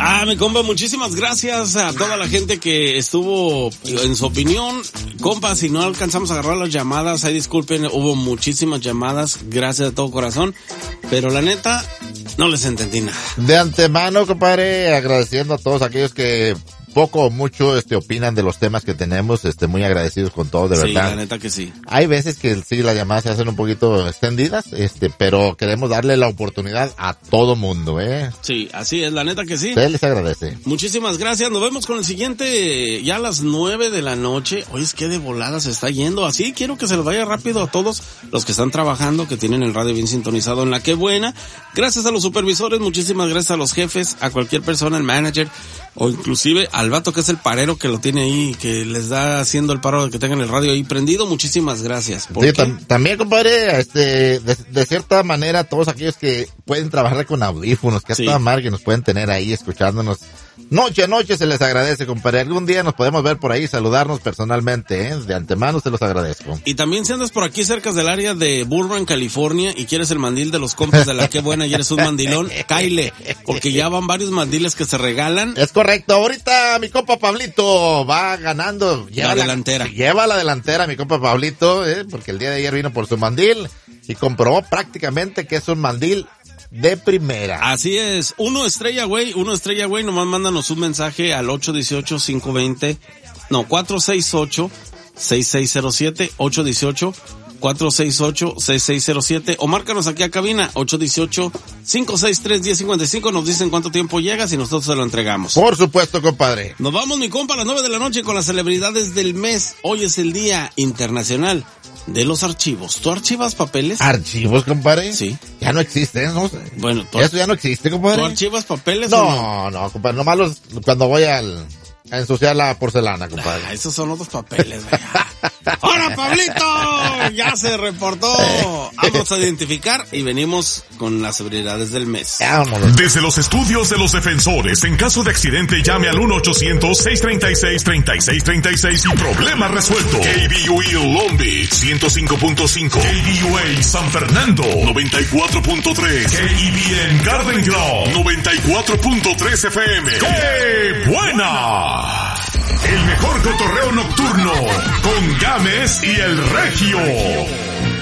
Mi compa, muchísimas gracias a toda la gente que estuvo en su opinión. Compa, si no alcanzamos a agarrar las llamadas, ahí disculpen, hubo muchísimas llamadas, gracias de todo corazón, pero la neta, no les entendí nada. De antemano, compadre, agradeciendo a todos aquellos que poco o mucho opinan de los temas que tenemos, muy agradecidos con todos, de verdad. Sí, la neta que sí. Hay veces que sí las llamadas se hacen un poquito extendidas, pero queremos darle la oportunidad a todo mundo, Sí, así es, la neta que sí. Se les agradece. Muchísimas gracias, nos vemos con el siguiente ya a las 9 de la noche. Oye, es que de volada se está yendo, así quiero que se les vaya rápido a todos los que están trabajando, que tienen el radio bien sintonizado en La Qué Buena. Gracias a los supervisores, muchísimas gracias a los jefes, a cualquier persona, el manager, o inclusive al vato que es el parero que lo tiene ahí, que les da haciendo el paro de que tengan el radio ahí prendido. Muchísimas gracias. Sí, también, compadre, de cierta manera, todos aquellos que pueden trabajar con audífonos, que hasta mal que nos pueden tener ahí escuchándonos noche a noche, se les agradece, compadre. Algún día nos podemos ver por ahí, saludarnos personalmente, de antemano se los agradezco. Y también si andas por aquí cerca del área de Burbank, California, y quieres el mandil de los compas de La Qué Buena y eres un mandilón, cáile, porque ya van varios mandiles que se regalan. Es correcto, ahorita mi compa Pablito va ganando. Lleva la delantera mi compa Pablito, porque el día de ayer vino por su mandil y comprobó prácticamente que es un mandil de primera. Así es. Uno estrella, güey, nomás mándanos un mensaje al 468-6607, 468-6607, o márcanos aquí a cabina, 818-563-1055, nos dicen cuánto tiempo llegas y nosotros se lo entregamos. Por supuesto, compadre. Nos vamos, mi compa, a las 9 de la noche con las celebridades del mes. Hoy es el Día Internacional de los Archivos. ¿Tú archivas papeles? ¿Archivos, compadre? Sí. Ya no existen, ¿no? Bueno, eso ya no existe, compadre. ¿Tú archivas papeles? No, compadre, nomás cuando voy a ensuciar la porcelana, compadre. Esos son otros papeles, güey. ¡Hola, Pablito! Ya se reportó. Vamos a identificar y venimos con las celebridades del mes. Desde los estudios de los defensores, en caso de accidente, llame al 1-800-636-3636 y problema resuelto. KBUE Long Beach 105.5, KBUA San Fernando 94.3, KEBN Garden Grove 94.3 FM. ¡Qué buena! El mejor cotorreo nocturno con Gámez y el Regio.